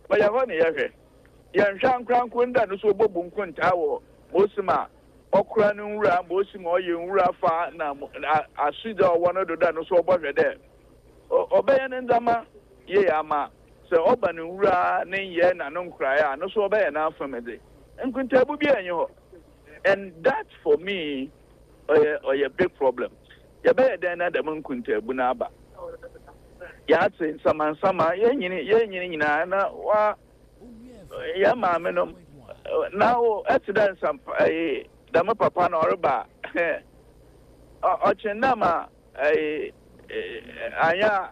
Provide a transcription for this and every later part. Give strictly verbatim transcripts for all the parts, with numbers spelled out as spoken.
but ya hone ya hwe ya nhwa nkranko nda no so bobu nkonta wo mosima okura no nwura mosima oye nwura fa na asida wono do da no so obahwe de obeye ne ndama ye ama se oba no nwura ne ye na no nkra ya no so obeye na afamede nkonta bu bi anyi ho. And that for me or or a big problem. Ya be den na dem nkunta bu na aba. Ya tse sama sama ye nyini ye nyini nyina na wa ya ma me no now accident some eh dama papa na orba o chenna ma eh anya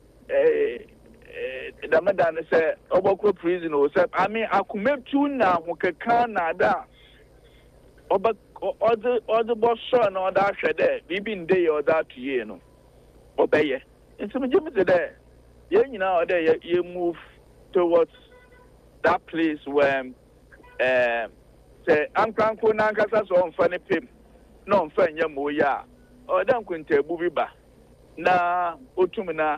eh dama dan se obokro prison o se I mean akumetu na hokeka na da oba other other boss son or that shede bibi nde or that ye no obeye nti me jemi de ye nyina or there you move towards that place where um say ankranko na ankasa so on fane pim no on fanya moya or dan kwenta bu bi ba na otum na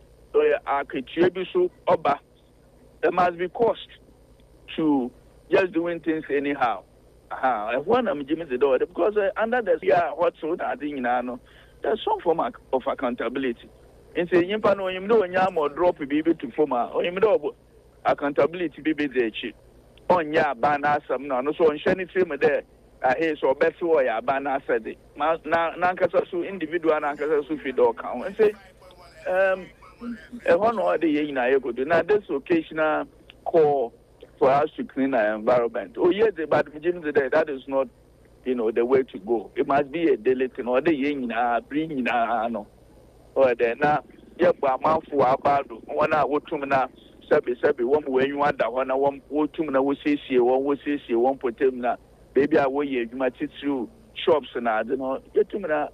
aketue bi so oba there must be cost to just doing things anyhow. Ah, uh, one am Jimmy the door because uh, under the yeah what so that thing no there's some form of accountability. In say yimpa no yim no nya mo drop bi bi to form a yim do accountability bi bi dey chi onya ba na asam no no so nhye ni film there ah hey so be so ya ba na asade na na nkasa so individual na nkasa so fi do kan and say um e one or the yin na go do na this occasional call for us to clean our environment. Oh yes, but that is not, you know, the way to go. It must be a daily thing. Or the yin na bring na no. Or the na yeah, but man for about one hour wotum na sabi sabi one way you want that one one wotum na we say see one we say see one put him na baby I way you might through shops na you know yetum na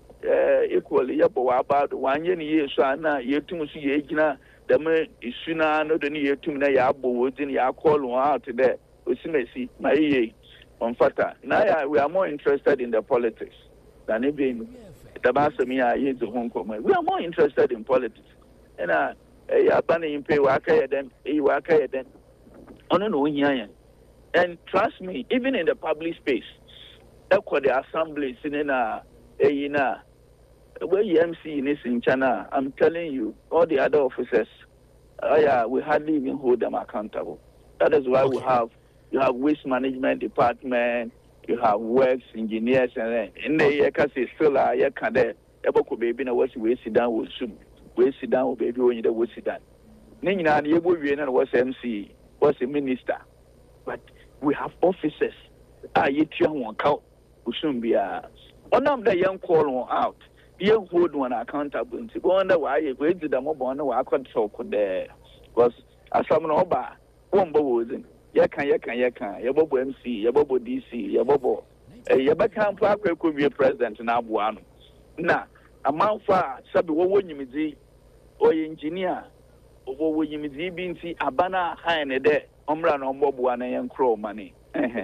equally yeah, but about one year year so na yetum see ye na dem isuna no do ni yetum na ya abo wodin ya call one out there osimesi na ye on fata na ya we are more interested in the politics than even the basemi ya ye zo honko. We are more interested in politics and uh ya bani impe wa aka dem e wa aka dem ono no hia. And trust me, even in the public space ekwo the assembly sinina eyina where M C in this in China, I'm telling you, all the other officers, uh, yeah, we hardly even hold them accountable. That is why okay. we have you have waste management department, you have works engineers, and in the year kasi still a year can there. Ebo ko baby na wasi we sit down with soon, we sit down with baby when you we sit down. Nini na ni ebo we na was M C, was a minister, but we have officers. Ah, you try one count, we soon be a. One of the young call one out. You hold one accountability. Go under why you go to the mobile no I could talk there. Because as some over one bowling. Yakan yakan yakan, Yabobo M C, Yabobo D C, Yabobo. A Yabakan Park could be a president in Abuano. Now, a month far, Sabi Wonyimizi or engineer over Wonyimizi Binti, Abana high in a day, Umran on Bobuana and Crow money.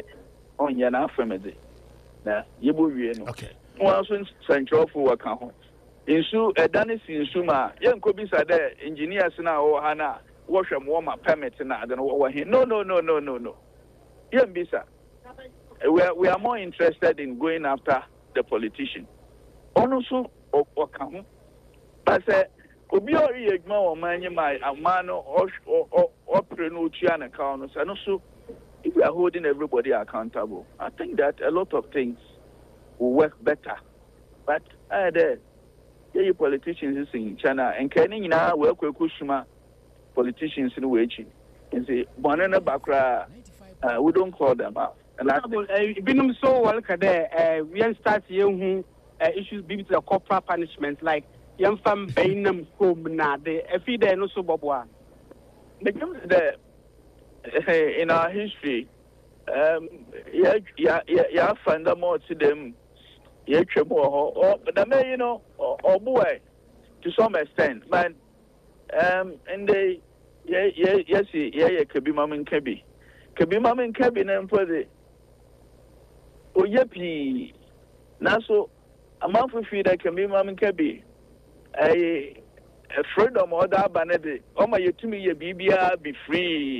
On Yana family. Now, Yabu. Okay. One central for work. Insu a Danis in Suma, young Kobisa there, engineers now or Hana, wash and warm up permits and I don't know what he. No, no, no, no, no, no. Young Bisa. We are, we are more interested in going after the politician. Also, or come. But say, Obiori Egma or Many, my Amano or or or Prenuchian accounts, and also if we are holding everybody accountable, I think that a lot of things will work better. But I uh, there, yeah, politicians in China and Kenny now work with Kushima politicians in Weichi. And say, Banana Bakra, uh, we don't call them out. And I been so well, there, we start young issues be the corporate punishment like young fam Bainam home na the F E D no so Bobwa. The in our history, um, yeah, yeah, yeah, find them more to them. Yeah, or but I mean, you know, or boy, to some extent, man. Um, and they, yeah, yeah, yes, yeah, yeah, could be mom and cabby, could be mom and cabby, and for the oh, yappy, now so a month of feed, I can be mom and cabby. A freedom or that banner, oh, my, you to me, your B B R be free.